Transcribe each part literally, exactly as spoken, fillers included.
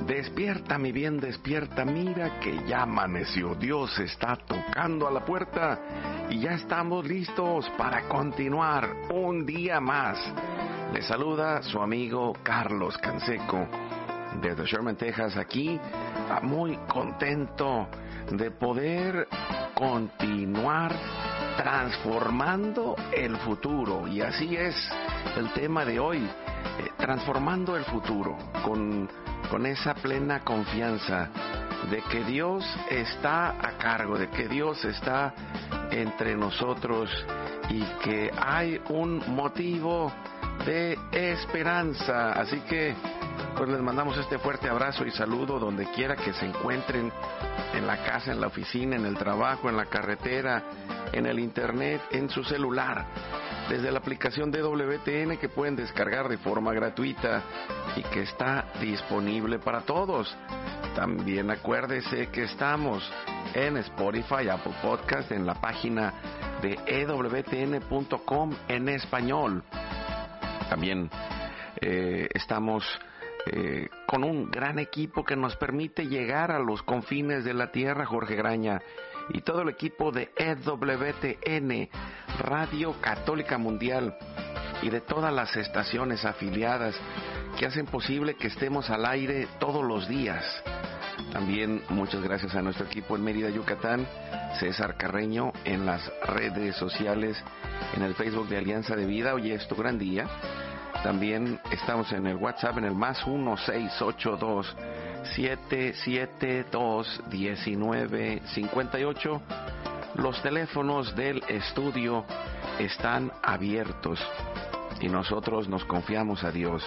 Despierta, mi bien, despierta, mira que ya amaneció. Dios está tocando a la puerta y ya estamos listos para continuar un día más. Le saluda su amigo Carlos Canseco desde Sherman, Texas, aquí, muy contento de poder continuar transformando el futuro. Y así es el tema de hoy, eh, transformando el futuro, con, con esa plena confianza de que Dios está a cargo, de que Dios está entre nosotros y que hay un motivo de esperanza. Así que pues les mandamos este fuerte abrazo y saludo donde quiera que se encuentren, en la casa, en la oficina, en el trabajo, en la carretera, en el internet, en su celular, desde la aplicación de W T N que pueden descargar de forma gratuita y que está disponible para todos. También acuérdese que estamos en Spotify, Apple Podcast, en la página de e w t n punto com en español. También eh, estamos eh, con un gran equipo que nos permite llegar a los confines de la tierra, Jorge Graña y todo el equipo de E W T N, Radio Católica Mundial, y de todas las estaciones afiliadas que hacen posible que estemos al aire todos los días. También muchas gracias a nuestro equipo en Mérida, Yucatán, César Carreño en las redes sociales, en el Facebook de Alianza de Vida. Hoy es tu gran día. También estamos en el WhatsApp en el más uno seis ocho dos siete siete dos uno nueve cinco ocho. Los teléfonos del estudio están abiertos y nosotros nos confiamos a Dios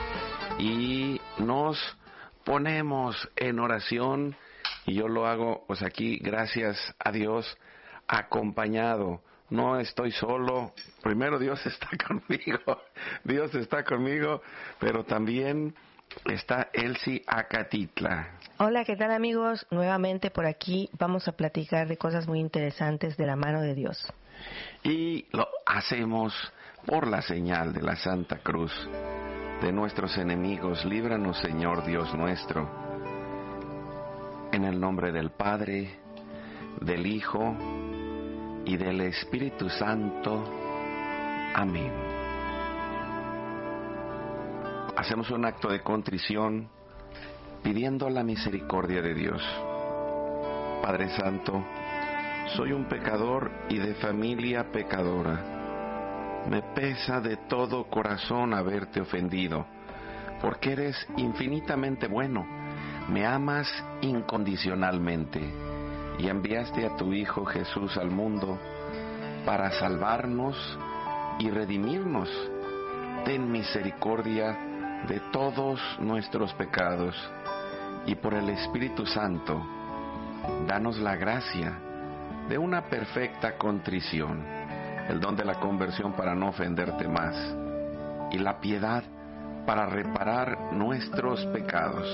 y nos ponemos en oración, y yo lo hago pues aquí, gracias a Dios, acompañado. No estoy solo. Primero, Dios está conmigo. Dios está conmigo, pero también está Elsie Acatitla. Hola, ¿qué tal, amigos? Nuevamente por aquí vamos a platicar de cosas muy interesantes de la mano de Dios. Y lo hacemos por la señal de la Santa Cruz de nuestros enemigos. Líbranos, Señor Dios nuestro. En el nombre del Padre, del Hijo y del Espíritu Santo. Amén. Hacemos un acto de contrición pidiendo la misericordia de Dios. Padre Santo, soy un pecador y de familia pecadora. Me pesa de todo corazón haberte ofendido, porque eres infinitamente bueno, me amas incondicionalmente y enviaste a tu Hijo Jesús al mundo para salvarnos y redimirnos. Ten misericordia de todos nuestros pecados y por el Espíritu Santo, danos la gracia de una perfecta contrición, el don de la conversión para no ofenderte más y la piedad para reparar nuestros pecados.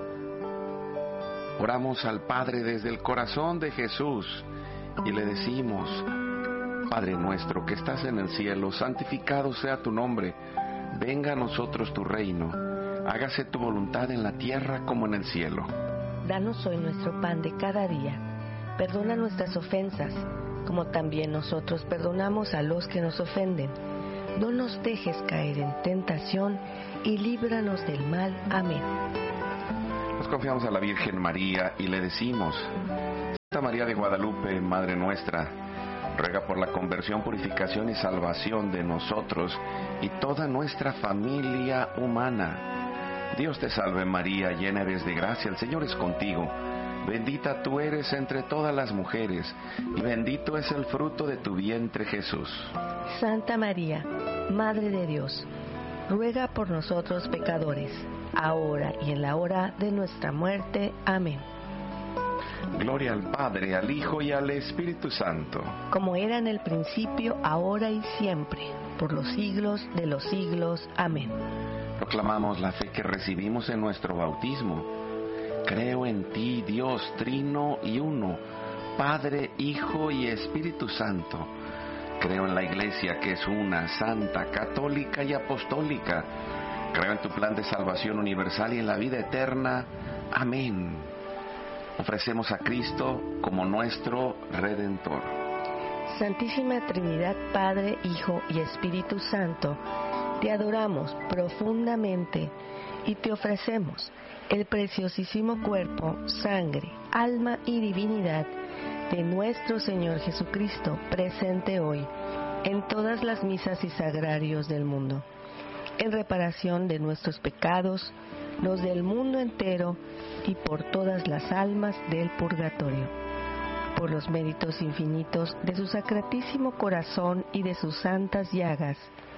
Oramos al Padre desde el corazón de Jesús y le decimos: Padre nuestro que estás en el cielo, santificado sea tu nombre. Venga a nosotros tu reino. Hágase tu voluntad en la tierra como en el cielo. Danos hoy nuestro pan de cada día. Perdona nuestras ofensas, como también nosotros perdonamos a los que nos ofenden. No nos dejes caer en tentación y líbranos del mal. Amén. Nos confiamos a la Virgen María y le decimos: Santa María de Guadalupe, Madre nuestra, ruega por la conversión, purificación y salvación de nosotros y toda nuestra familia humana. Dios te salve María, llena eres de gracia, el Señor es contigo. Bendita tú eres entre todas las mujeres, y bendito es el fruto de tu vientre, Jesús. Santa María, Madre de Dios, ruega por nosotros pecadores, ahora y en la hora de nuestra muerte. Amén. Gloria al Padre, al Hijo y al Espíritu Santo. Como era en el principio, ahora y siempre, por los siglos de los siglos. Amén. Proclamamos la fe que recibimos en nuestro bautismo. Creo en ti, Dios trino y uno, Padre, Hijo y Espíritu Santo. Creo en la Iglesia que es una, santa, católica y apostólica. Creo en tu plan de salvación universal y en la vida eterna. Amén. Ofrecemos a Cristo como nuestro Redentor. Santísima Trinidad, Padre, Hijo y Espíritu Santo, te adoramos profundamente y te ofrecemos el preciosísimo cuerpo, sangre, alma y divinidad de nuestro Señor Jesucristo, presente hoy en todas las misas y sagrarios del mundo, en reparación de nuestros pecados, los del mundo entero y por todas las almas del purgatorio, por los méritos infinitos de su sacratísimo corazón y de sus santas llagas,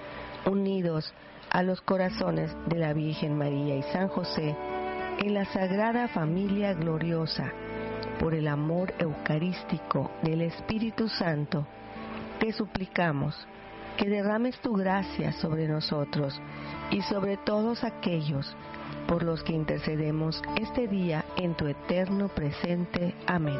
unidos a los corazones de la Virgen María y San José, en la Sagrada Familia Gloriosa, por el amor eucarístico del Espíritu Santo, te suplicamos que derrames tu gracia sobre nosotros y sobre todos aquellos por los que intercedemos este día en tu eterno presente. Amén.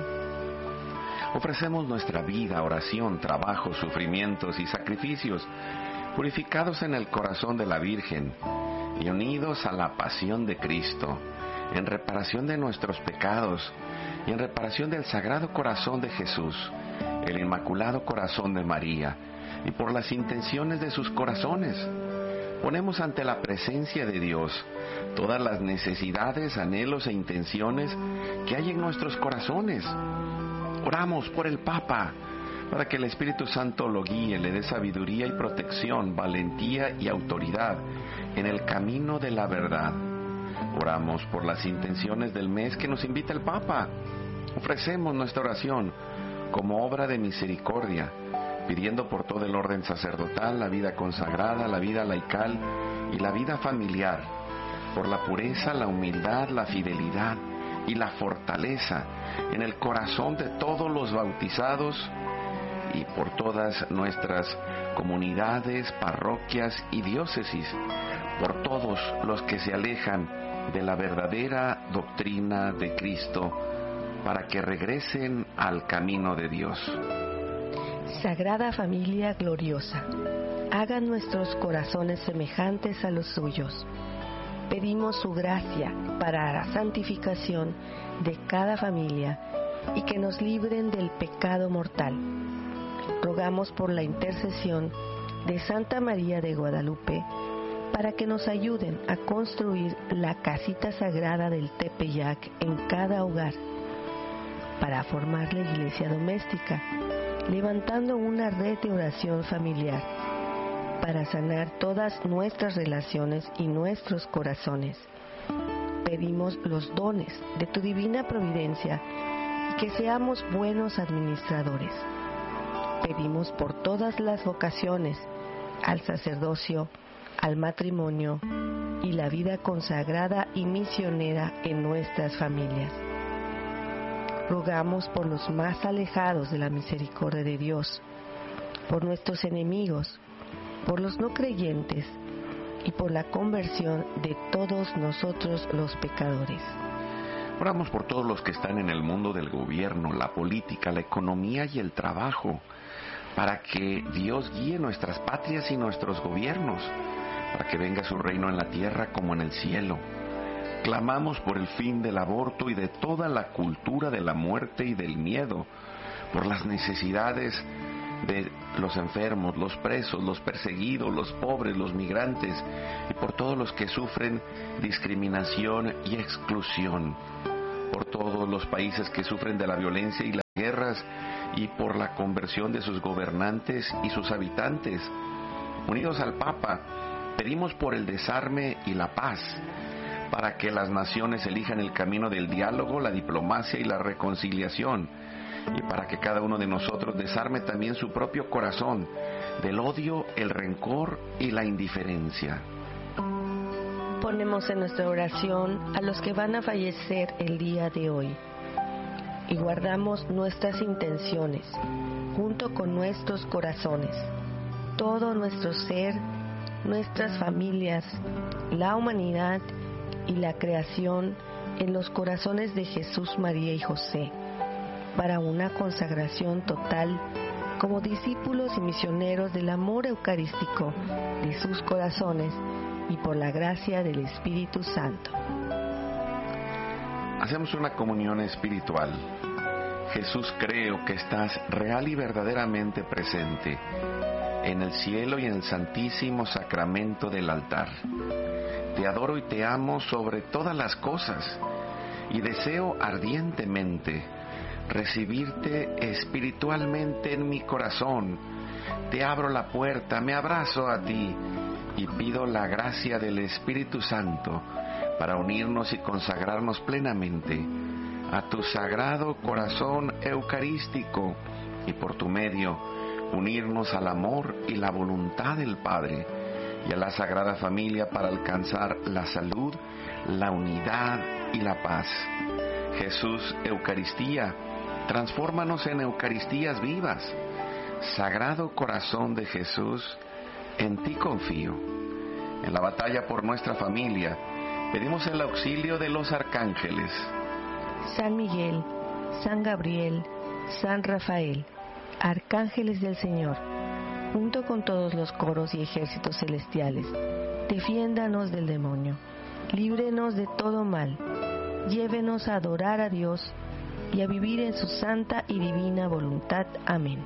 Ofrecemos nuestra vida, oración, trabajo, sufrimientos y sacrificios, purificados en el corazón de la Virgen y unidos a la pasión de Cristo, en reparación de nuestros pecados y en reparación del Sagrado Corazón de Jesús, el Inmaculado Corazón de María, y por las intenciones de sus corazones. Ponemos ante la presencia de Dios todas las necesidades, anhelos e intenciones que hay en nuestros corazones. Oramos por el Papa, para que el Espíritu Santo lo guíe, le dé sabiduría y protección, valentía y autoridad en el camino de la verdad. Oramos por las intenciones del mes que nos invita el Papa. Ofrecemos nuestra oración como obra de misericordia, pidiendo por todo el orden sacerdotal, la vida consagrada, la vida laical y la vida familiar, por la pureza, la humildad, la fidelidad y la fortaleza en el corazón de todos los bautizados y por todas nuestras comunidades, parroquias y diócesis, por todos los que se alejan de la verdadera doctrina de Cristo, para que regresen al camino de Dios. Sagrada Familia Gloriosa, haga nuestros corazones semejantes a los suyos. Pedimos su gracia para la santificación de cada familia y que nos libren del pecado mortal. Rogamos por la intercesión de Santa María de Guadalupe para que nos ayuden a construir la casita sagrada del Tepeyac en cada hogar, para formar la iglesia doméstica, levantando una red de oración familiar, para sanar todas nuestras relaciones y nuestros corazones. Pedimos los dones de tu divina providencia y que seamos buenos administradores. Pedimos por todas las vocaciones, al sacerdocio, al matrimonio y la vida consagrada y misionera en nuestras familias. Rogamos por los más alejados de la misericordia de Dios, por nuestros enemigos, por los no creyentes y por la conversión de todos nosotros los pecadores. Oramos por todos los que están en el mundo del gobierno, la política, la economía y el trabajo, para que Dios guíe nuestras patrias y nuestros gobiernos, para que venga su reino en la tierra como en el cielo. Clamamos por el fin del aborto y de toda la cultura de la muerte y del miedo, por las necesidades de los enfermos, los presos, los perseguidos, los pobres, los migrantes y por todos los que sufren discriminación y exclusión, por todos los países que sufren de la violencia y las guerras y por la conversión de sus gobernantes y sus habitantes. Unidos al Papa, pedimos por el desarme y la paz, para que las naciones elijan el camino del diálogo, la diplomacia y la reconciliación, y para que cada uno de nosotros desarme también su propio corazón del odio, el rencor y la indiferencia. Ponemos en nuestra oración a los que van a fallecer el día de hoy y guardamos nuestras intenciones junto con nuestros corazones, todo nuestro ser, nuestras familias, la humanidad y la creación en los corazones de Jesús, María y José, para una consagración total como discípulos y misioneros del amor eucarístico de sus corazones y por la gracia del Espíritu Santo. hacemos una comunión espiritual. Jesús, creo que estás real y verdaderamente presente en el cielo y en el santísimo sacramento del altar. Te adoro y te amo sobre todas las cosas y deseo ardientemente recibirte espiritualmente en mi corazón. Te abro la puerta, me abrazo a ti y pido la gracia del Espíritu Santo para unirnos y consagrarnos plenamente a tu sagrado corazón eucarístico y por tu medio unirnos al amor y la voluntad del Padre y a la Sagrada Familia para alcanzar la salud, la unidad y la paz. Jesús, Eucaristía, transfórmanos en Eucaristías vivas. Sagrado Corazón de Jesús, en ti confío. En la batalla por nuestra familia, pedimos el auxilio de los arcángeles San Miguel, San Gabriel, San Rafael, arcángeles del Señor, junto con todos los coros y ejércitos celestiales, defiéndanos del demonio, líbrenos de todo mal, llévenos a adorar a Dios y a vivir en su santa y divina voluntad. Amén.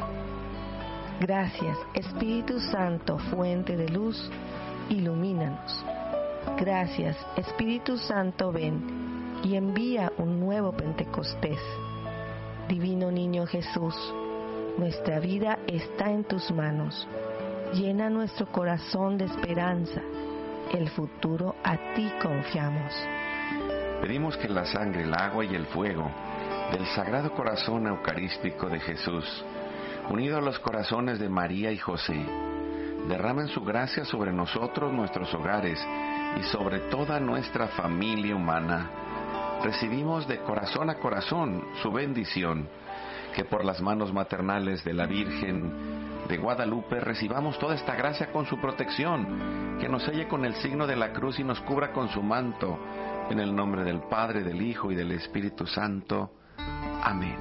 Gracias, Espíritu Santo, fuente de luz, ilumínanos. Gracias, Espíritu Santo, ven y envía un nuevo Pentecostés. Divino Niño Jesús, nuestra vida está en tus manos. Llena nuestro corazón de esperanza. El futuro a ti confiamos. Pedimos que la sangre, el agua y el fuego del Sagrado Corazón Eucarístico de Jesús, unido a los corazones de María y José, derramen su gracia sobre nosotros, nuestros hogares y sobre toda nuestra familia humana. Recibimos de corazón a corazón su bendición, que por las manos maternales de la Virgen de Guadalupe recibamos toda esta gracia con su protección, que nos selle con el signo de la cruz y nos cubra con su manto, en el nombre del Padre, del Hijo y del Espíritu Santo. Amén.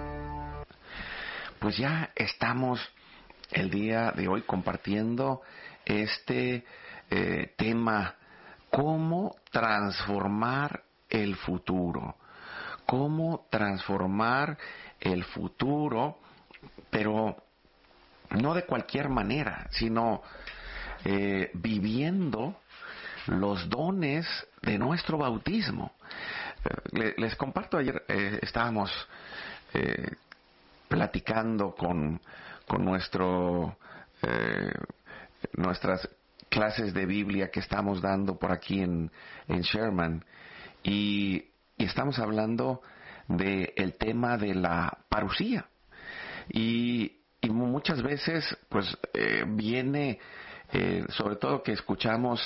Pues ya estamos el día de hoy compartiendo este eh, tema, cómo transformar el futuro, cómo transformar el futuro, pero no de cualquier manera, sino eh, viviendo los dones de nuestro bautismo. Eh, les comparto, ayer eh, estábamos eh, platicando con, con nuestro eh, nuestras clases de Biblia que estamos dando por aquí en, en Sherman, y, y estamos hablando del tema de la parusía, y, y muchas veces pues eh, viene eh, sobre todo que escuchamos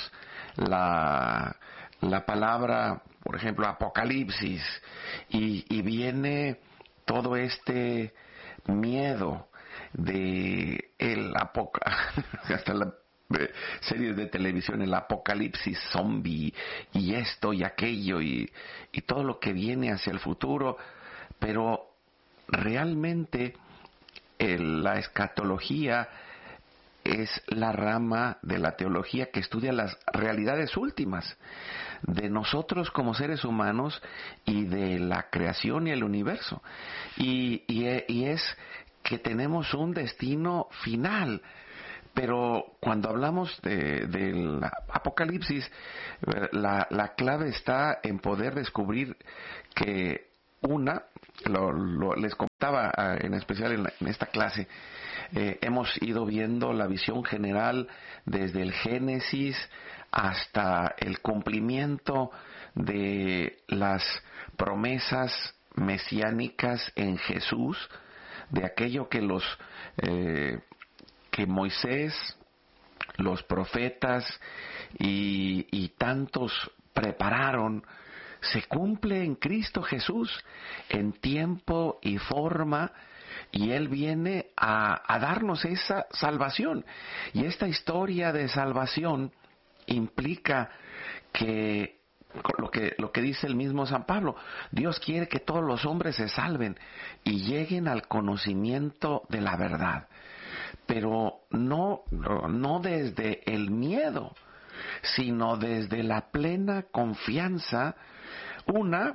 la, la palabra, por ejemplo, Apocalipsis, y, y viene todo este miedo de el apoca hasta la eh, series de televisión, el apocalipsis zombie y esto y aquello y, y todo lo que viene hacia el futuro, pero realmente el, la escatología es la rama de la teología que estudia las realidades últimas de nosotros como seres humanos y de la creación y el universo, y, y, y es que tenemos un destino final. Pero cuando hablamos de, del Apocalipsis, la, la clave está en poder descubrir que una, lo, lo, les contaba en especial en, la, en esta clase, eh, hemos ido viendo la visión general desde el Génesis hasta el cumplimiento de las promesas mesiánicas en Jesús, de aquello que los eh, que Moisés, los profetas y, y tantos prepararon, se cumple en Cristo Jesús en tiempo y forma, y Él viene a, a darnos esa salvación. Y esta historia de salvación implica que lo que lo que dice el mismo San Pablo, Dios quiere que todos los hombres se salven y lleguen al conocimiento de la verdad, pero no no desde el miedo, sino desde la plena confianza, una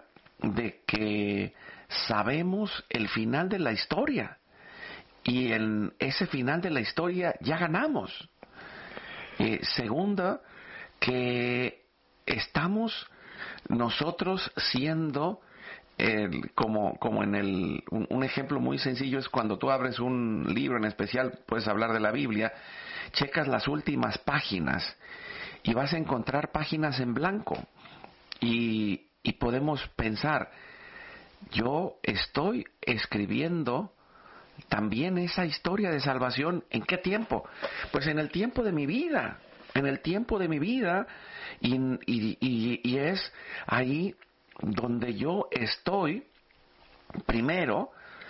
de que sabemos el final de la historia y en ese final de la historia ya ganamos. Eh, segunda, que estamos nosotros siendo el, como, como en el, un, un ejemplo muy sencillo es cuando tú abres un libro en especial, puedes hablar de la Biblia, checas las últimas páginas y vas a encontrar páginas en blanco y, y podemos pensar, yo estoy escribiendo también esa historia de salvación, ¿en qué tiempo? Pues en el tiempo de mi vida, en el tiempo de mi vida, y, y, y, y es ahí donde yo estoy, primero,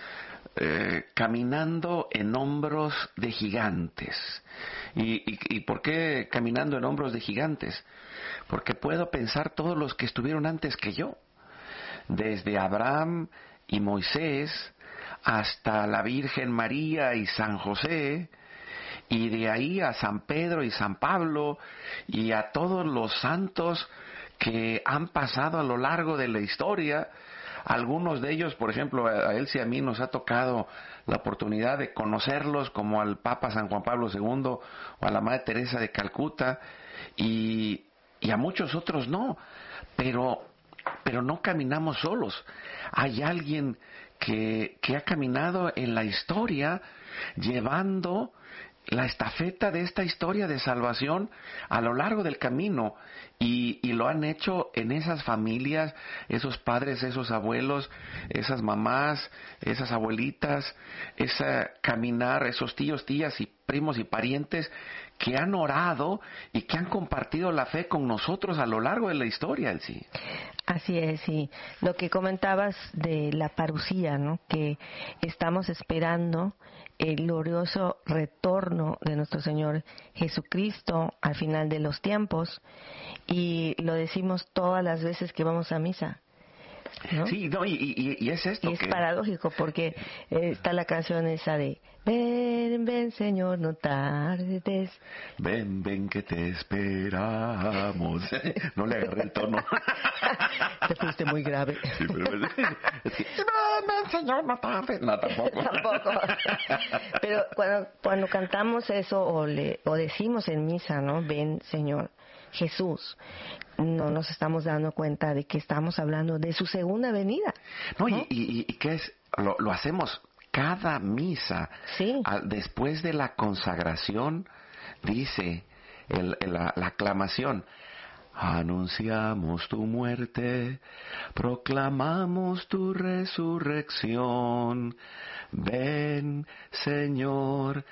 eh, caminando en hombros de gigantes. ¿Y, y, ¿Y por qué caminando en hombros de gigantes? Porque puedo pensar todos los que estuvieron antes que yo, desde Abraham y Moisés, hasta la Virgen María y San José, y de ahí a San Pedro y San Pablo, y a todos los santos que han pasado a lo largo de la historia. Algunos de ellos, por ejemplo, a Elsie y a mí nos ha tocado la oportunidad de conocerlos, como al Papa San Juan Pablo segundo o a la Madre Teresa de Calcuta, y, y a muchos otros no, pero, pero no caminamos solos. Hay alguien que, que ha caminado en la historia llevando la estafeta de esta historia de salvación a lo largo del camino, y, y lo han hecho en esas familias, esos padres, esos abuelos, esas mamás, esas abuelitas, esa caminar, esos tíos, tías y primos y parientes que han orado y que han compartido la fe con nosotros a lo largo de la historia, Elsie. Así es, y lo que comentabas de la parusía, ¿no? Que estamos esperando el glorioso retorno de nuestro Señor Jesucristo al final de los tiempos, y lo decimos todas las veces que vamos a misa, ¿no? Sí, no, y, y, y es esto. Y es que... paradójico porque eh, está la canción esa de ven, ven Señor, no tardes. Ven, ven que te esperamos. No le agarré el tono. Te fuiste muy grave. Sí, pero es que, ven, ven Señor, no tardes. No, tampoco. Tampoco. Pero cuando, cuando cantamos eso o, le, o decimos en misa, ¿no? Ven Señor Jesús, no nos estamos dando cuenta de que estamos hablando de su segunda venida. No, ¿no? y, y, y que es, lo, lo hacemos cada misa. Sí. A, después de la consagración, dice el, el, la, la aclamación, anunciamos tu muerte, proclamamos tu resurrección, ven Señor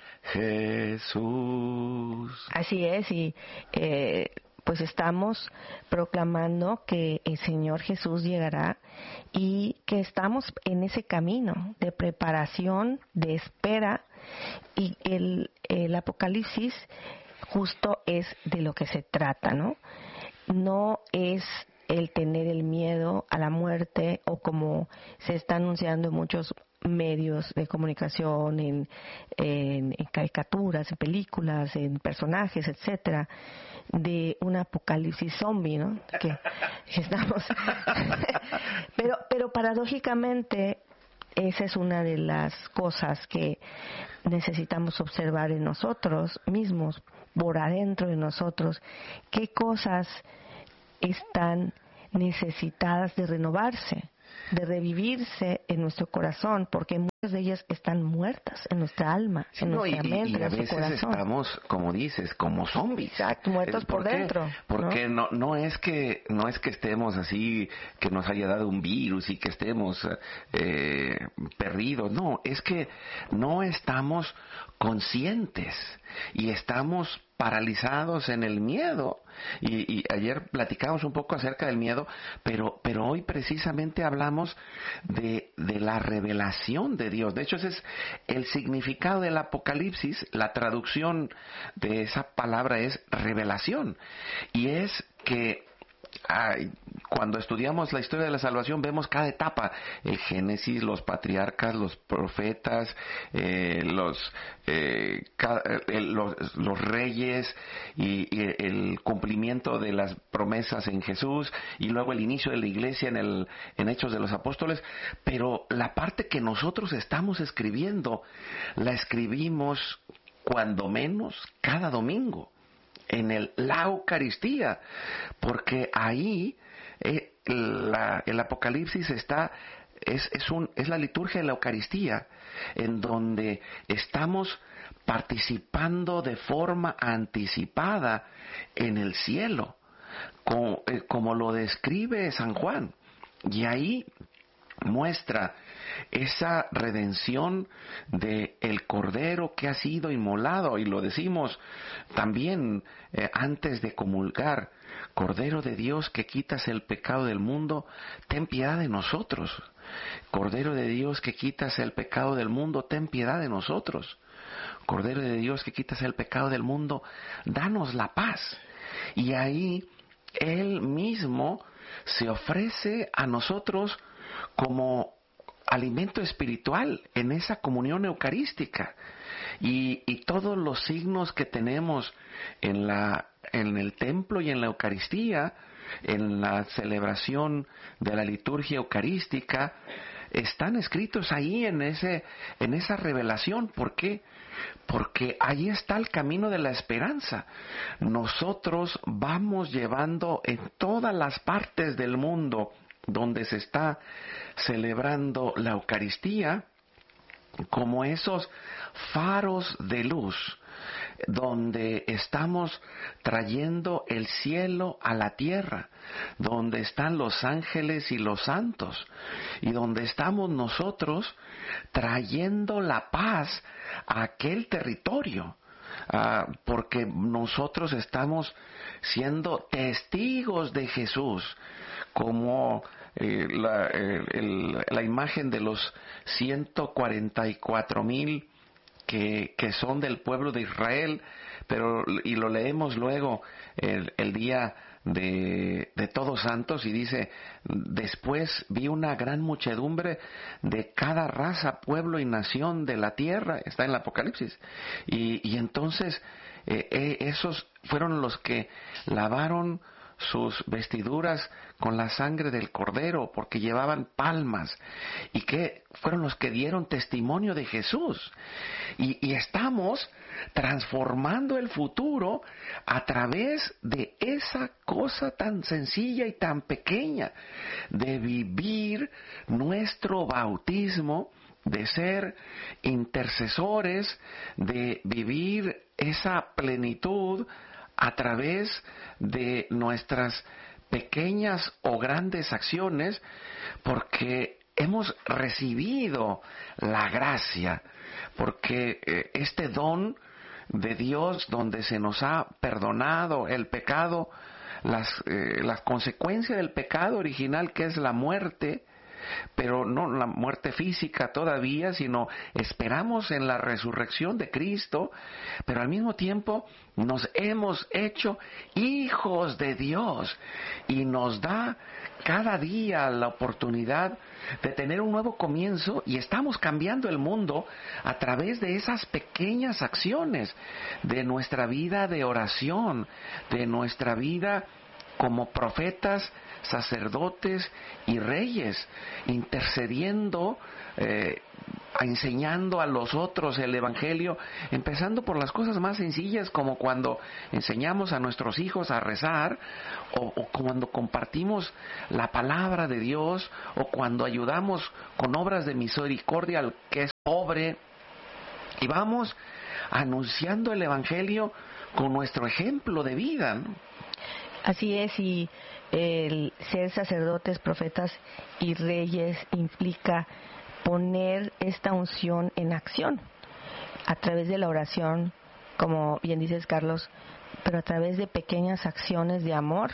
Jesús. Así es, y eh, pues estamos proclamando que el Señor Jesús llegará y que estamos en ese camino de preparación, de espera, y el, el Apocalipsis justo es de lo que se trata, ¿no? No es el tener el miedo a la muerte, o como se está anunciando en muchos medios de comunicación, en, en, en caricaturas, en películas, en personajes, etcétera, de un apocalipsis zombie, ¿no? Que, que estamos pero pero paradójicamente esa es una de las cosas que necesitamos observar en nosotros mismos, por adentro de nosotros, qué cosas están necesitadas de renovarse, de revivirse en nuestro corazón, porque muchas de ellas están muertas en nuestra alma, sí, en no, nuestra y, mente, y en a nuestro veces corazón. estamos, como dices, como zombies. Exacto, muertos por, por dentro. Porque no, no, no es que no es que estemos así, que nos haya dado un virus y que estemos eh, perdidos. No, es que no estamos conscientes y estamos paralizados en el miedo. Y, y ayer platicamos un poco acerca del miedo, pero pero hoy precisamente hablamos de, de la revelación de Dios. De hecho, ese es el significado del Apocalipsis. La traducción de esa palabra es revelación, y es que Ay, cuando estudiamos la historia de la salvación vemos cada etapa, el Génesis, los patriarcas, los profetas, eh, los, eh, cada, el, los los reyes y, y el cumplimiento de las promesas en Jesús, y luego el inicio de la iglesia en el en Hechos de los Apóstoles. Pero la parte que nosotros estamos escribiendo la escribimos cuando menos cada domingo en el, la Eucaristía, porque ahí eh, la, el Apocalipsis está, es, es, un, es la liturgia de la Eucaristía, en donde estamos participando de forma anticipada en el cielo, como, eh, como lo describe San Juan, y ahí muestra esa redención de el Cordero que ha sido inmolado, y lo decimos también eh, antes de comulgar: Cordero de Dios que quitas el pecado del mundo, ten piedad de nosotros. Cordero de Dios que quitas el pecado del mundo, ten piedad de nosotros. Cordero de Dios que quitas el pecado del mundo, danos la paz. Y ahí Él mismo se ofrece a nosotros como alimento espiritual en esa comunión eucarística, y, y todos los signos que tenemos en la en el templo y en la Eucaristía, en la celebración de la liturgia eucarística, están escritos ahí en ese en esa revelación. ¿Por qué? Porque ahí está el camino de la esperanza. Nosotros vamos llevando en todas las partes del mundo donde se está celebrando la Eucaristía, como esos faros de luz, donde estamos trayendo el cielo a la tierra, donde están los ángeles y los santos, y donde estamos nosotros trayendo la paz a aquel territorio. Uh, porque nosotros estamos siendo testigos de Jesús, como eh, la, eh, el, la imagen de los ciento cuarenta y cuatro mil que, que son del pueblo de Israel, pero y lo leemos luego el, el día de, de Todos Santos, y dice: después vi una gran muchedumbre de cada raza, pueblo y nación de la tierra. Está en el Apocalipsis. Y, y entonces eh, eh, esos fueron los que lavaron sus vestiduras con la sangre del Cordero, porque llevaban palmas, y que fueron los que dieron testimonio de Jesús. Y, y estamos transformando el futuro a través de esa cosa tan sencilla y tan pequeña, de vivir nuestro bautismo, de ser intercesores, de vivir esa plenitud a través de nuestras pequeñas o grandes acciones, porque hemos recibido la gracia, porque eh, este don de Dios, donde se nos ha perdonado el pecado, las, eh, las consecuencias del pecado original, que es la muerte, pero no la muerte física todavía, sino esperamos en la resurrección de Cristo, pero al mismo tiempo nos hemos hecho hijos de Dios, y nos da cada día la oportunidad de tener un nuevo comienzo, y estamos cambiando el mundo a través de esas pequeñas acciones de nuestra vida de oración, de nuestra vida como profetas, sacerdotes y reyes, intercediendo, eh, enseñando a los otros el Evangelio, empezando por las cosas más sencillas, como cuando enseñamos a nuestros hijos a rezar, o, o cuando compartimos la palabra de Dios, o cuando ayudamos con obras de misericordia al que es pobre, y vamos anunciando el Evangelio con nuestro ejemplo de vida, ¿no? Así es, y el ser sacerdotes, profetas y reyes implica poner esta unción en acción a través de la oración, como bien dices, Carlos, pero a través de pequeñas acciones de amor,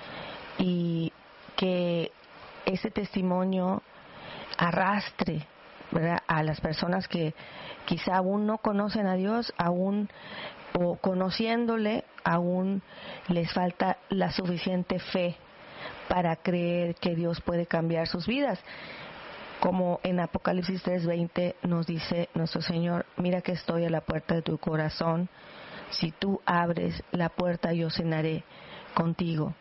y que ese testimonio arrastre, ¿verdad?, a las personas que quizá aún no conocen a Dios, aún o conociéndole, aún les falta la suficiente fe para creer que Dios puede cambiar sus vidas. Como en Apocalipsis tres veinte nos dice nuestro Señor, mira que estoy a la puerta de tu corazón, si tú abres la puerta yo cenaré contigo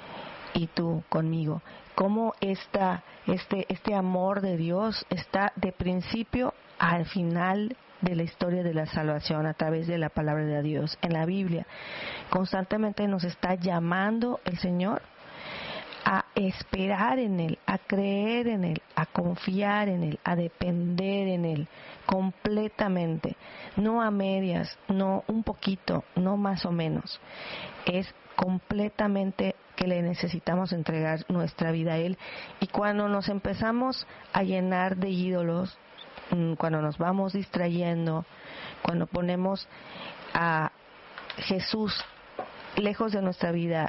y tú conmigo. Como esta, este, este amor de Dios está de principio al final de la historia de la salvación a través de la palabra de Dios en la Biblia. Constantemente nos está llamando el Señor a esperar en Él, a creer en Él, a confiar en Él, a depender en Él completamente, no a medias, no un poquito, no más o menos. Es completamente que le necesitamos entregar nuestra vida a Él. Y cuando nos empezamos a llenar de ídolos, cuando nos vamos distrayendo, cuando ponemos a Jesús lejos de nuestra vida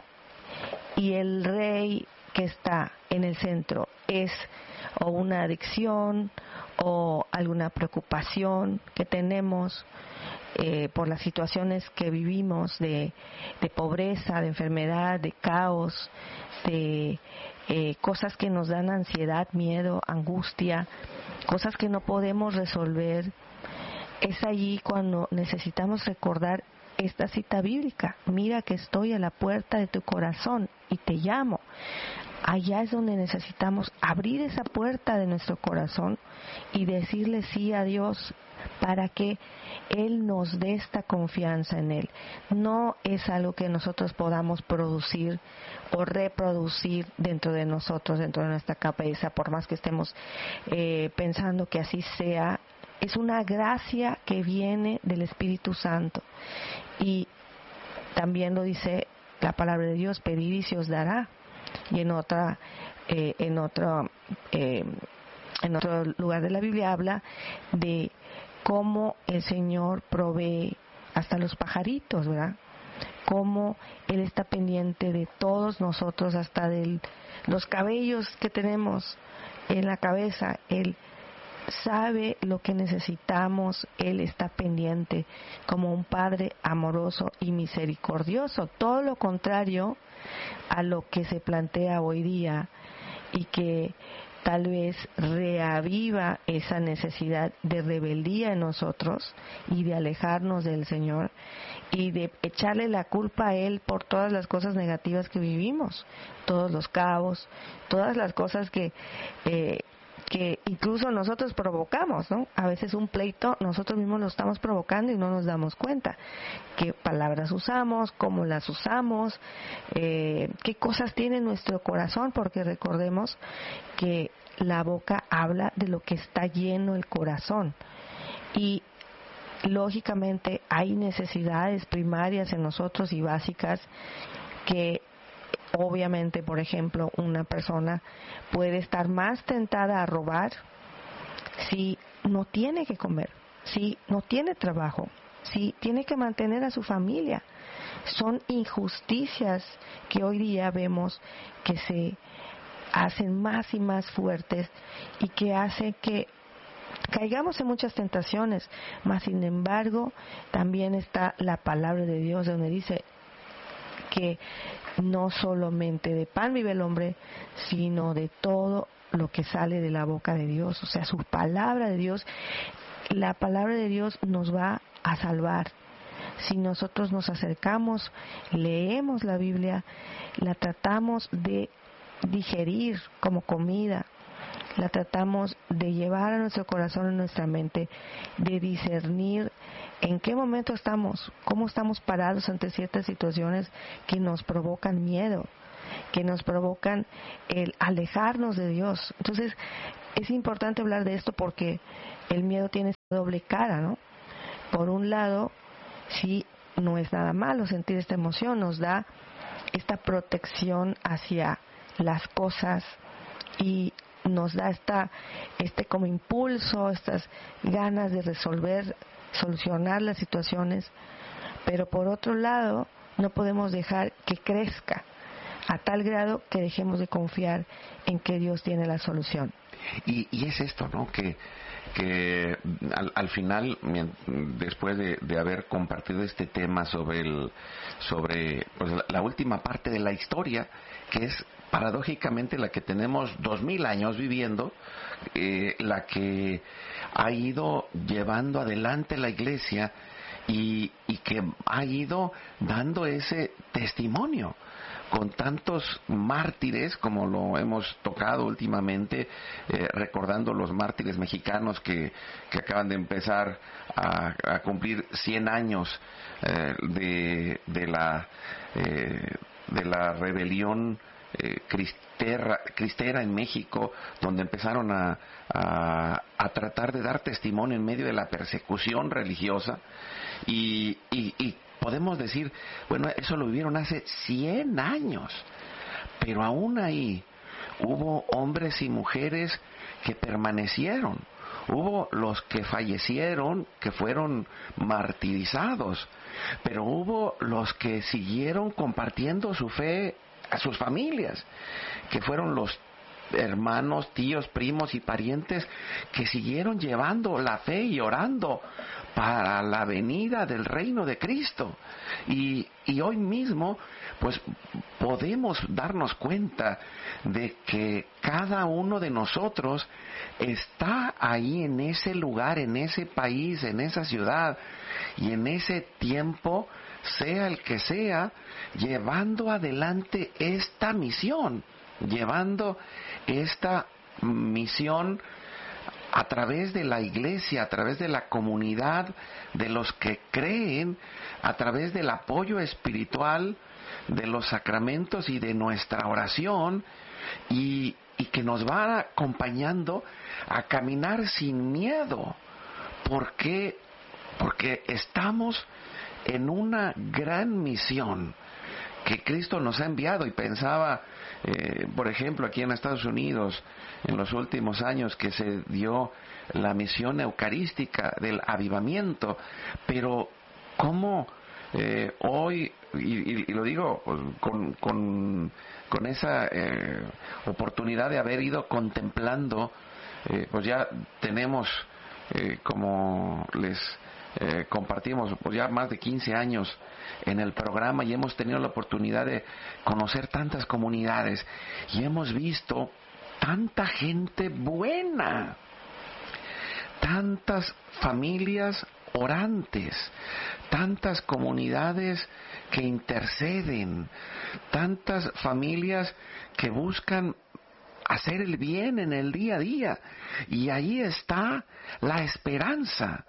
y el rey que está en el centro es o una adicción o alguna preocupación que tenemos eh, por las situaciones que vivimos de, de pobreza, de enfermedad, de caos, de eh, cosas que nos dan ansiedad, miedo, angustia, cosas que no podemos resolver. Es allí cuando necesitamos recordar esta cita bíblica, mira que estoy a la puerta de tu corazón y te llamo. Allá es donde necesitamos abrir esa puerta de nuestro corazón y decirle sí a Dios para que Él nos dé esta confianza en Él. No es algo que nosotros podamos producir o reproducir dentro de nosotros, dentro de nuestra cabeza, por más que estemos eh, pensando que así sea. Es una gracia que viene del Espíritu Santo. Y también lo dice la palabra de Dios, pedid y se os dará. Y en otra, eh, en otro, eh, en otro lugar de la Biblia habla de cómo el Señor provee hasta los pajaritos, ¿verdad? Cómo Él está pendiente de todos nosotros, hasta de los cabellos que tenemos en la cabeza. Él sabe lo que necesitamos, Él está pendiente como un Padre amoroso y misericordioso, todo lo contrario a lo que se plantea hoy día y que tal vez reaviva esa necesidad de rebeldía en nosotros y de alejarnos del Señor y de echarle la culpa a Él por todas las cosas negativas que vivimos, todos los caos, todas las cosas que eh, que incluso nosotros provocamos, ¿no? A veces un pleito nosotros mismos lo estamos provocando y no nos damos cuenta. ¿Qué palabras usamos? ¿Cómo las usamos? Eh, ¿Qué cosas tiene nuestro corazón? Porque recordemos que la boca habla de lo que está lleno el corazón. Y lógicamente hay necesidades primarias en nosotros y básicas que obviamente, por ejemplo, una persona puede estar más tentada a robar si no tiene que comer, si no tiene trabajo, si tiene que mantener a su familia. Son injusticias que hoy día vemos que se hacen más y más fuertes y que hacen que caigamos en muchas tentaciones, mas sin embargo también está la palabra de Dios donde dice que no solamente de pan vive el hombre, sino de todo lo que sale de la boca de Dios. O sea, su palabra de Dios, la palabra de Dios nos va a salvar. Si nosotros nos acercamos, leemos la Biblia, la tratamos de digerir como comida, la tratamos de llevar a nuestro corazón, a nuestra mente, de discernir en qué momento estamos, cómo estamos parados ante ciertas situaciones que nos provocan miedo, que nos provocan el alejarnos de Dios. Entonces, es importante hablar de esto porque el miedo tiene esta doble cara, ¿no? Por un lado, sí, no es nada malo sentir esta emoción, nos da esta protección hacia las cosas y nos da esta este como impulso, estas ganas de resolver, solucionar las situaciones, pero por otro lado no podemos dejar que crezca a tal grado que dejemos de confiar en que Dios tiene la solución. Y, y es esto, ¿no? Que, que al, al final, después de, de haber compartido este tema sobre el, sobre pues, la, la última parte de la historia, que es paradójicamente la que tenemos dos mil años viviendo, eh, la que ha ido llevando adelante la iglesia y, y que ha ido dando ese testimonio con tantos mártires, como lo hemos tocado últimamente, eh, recordando los mártires mexicanos que, que acaban de empezar a, a cumplir cien años eh, de, de la eh, de la rebelión eh, cristera, cristera en México, donde empezaron a, a, a tratar de dar testimonio en medio de la persecución religiosa y, y, y podemos decir, bueno, eso lo vivieron hace cien años, pero aún ahí hubo hombres y mujeres que permanecieron, hubo los que fallecieron, que fueron martirizados, pero hubo los que siguieron compartiendo su fe a sus familias, que fueron los hermanos, tíos, primos y parientes que siguieron llevando la fe y orando para la venida del reino de Cristo. Y, y hoy mismo, pues, podemos darnos cuenta de que cada uno de nosotros está ahí en ese lugar, en ese país, en esa ciudad y en ese tiempo, sea el que sea, llevando adelante esta misión, llevando esta misión a través de la iglesia, a través de la comunidad, de los que creen, a través del apoyo espiritual, de los sacramentos y de nuestra oración, y, y que nos va acompañando a caminar sin miedo. ¿Por qué? Porque estamos en una gran misión que Cristo nos ha enviado. Y pensaba, eh, por ejemplo, aquí en Estados Unidos, en los últimos años que se dio la misión eucarística del avivamiento, pero cómo eh, hoy, y, y lo digo pues, con, con, con esa eh, oportunidad de haber ido contemplando, eh, pues ya tenemos, eh, como les Eh, compartimos pues ya más de quince años en el programa y hemos tenido la oportunidad de conocer tantas comunidades y hemos visto tanta gente buena, tantas familias orantes, tantas comunidades que interceden, tantas familias que buscan hacer el bien en el día a día, y ahí está la esperanza.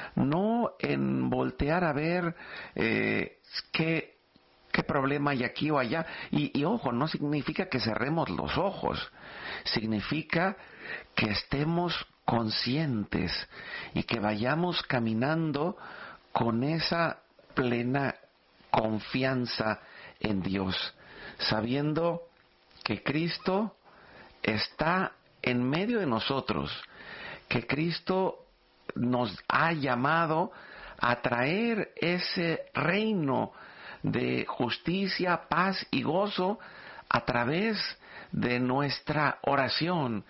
No en voltear a ver eh, qué, qué problema hay aquí o allá. Y, y ojo, no significa que cerremos los ojos. Significa que estemos conscientes y que vayamos caminando con esa plena confianza en Dios, sabiendo que Cristo está en medio de nosotros, que Cristo nos ha llamado a traer ese reino de justicia, paz y gozo a través de nuestra oración,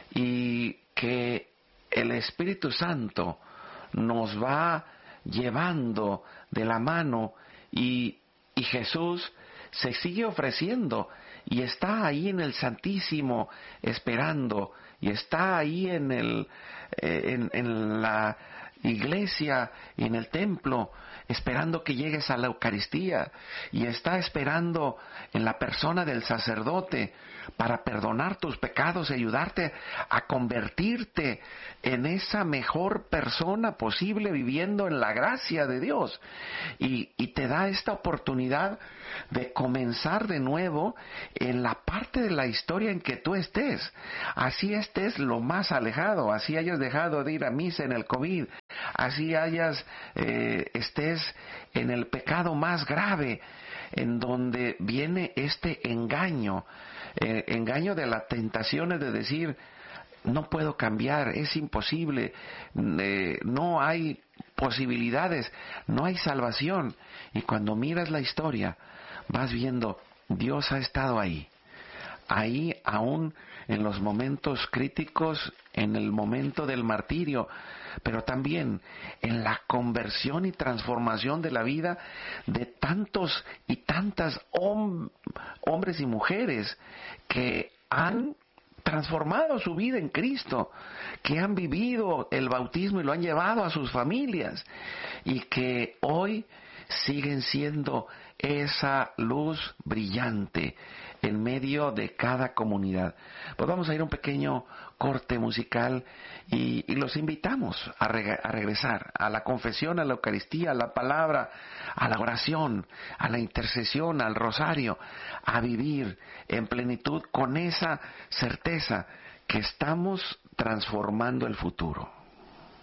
y que el Espíritu Santo nos va llevando de la mano, y, y Jesús se sigue ofreciendo y está ahí en el Santísimo esperando, y está ahí en el eh, en, en la iglesia y en el templo esperando que llegues a la Eucaristía, y está esperando en la persona del sacerdote para perdonar tus pecados y ayudarte a convertirte en esa mejor persona posible viviendo en la gracia de Dios, y, y te da esta oportunidad de comenzar de nuevo en la parte de la historia en que tú estés, así estés lo más alejado, así hayas dejado de ir a misa en el COVID, así hayas eh, estés en el pecado más grave, en donde viene este engaño, eh, engaño de las tentaciones de decir, no puedo cambiar, es imposible, eh, no hay posibilidades, no hay salvación. Y cuando miras la historia, vas viendo, Dios ha estado ahí, ahí aún en los momentos críticos, en el momento del martirio, pero también en la conversión y transformación de la vida de tantos y tantas hom- hombres y mujeres que han transformado su vida en Cristo, que han vivido el bautismo y lo han llevado a sus familias y que hoy siguen siendo esa luz brillante en medio de cada comunidad. Pues vamos a ir a un pequeño corte musical y, y los invitamos a, reg- a regresar a la confesión, a la Eucaristía, a la palabra, a la oración, a la intercesión, al rosario, a vivir en plenitud con esa certeza que estamos transformando el futuro.